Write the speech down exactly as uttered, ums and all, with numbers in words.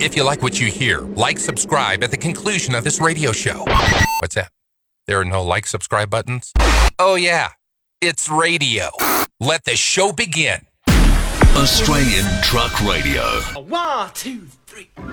If you like what you hear, like, subscribe at the conclusion of this radio show. What's that? There are no like, subscribe buttons? Oh, yeah. It's radio. Let the show begin. Australian Truck Radio. One, two, three.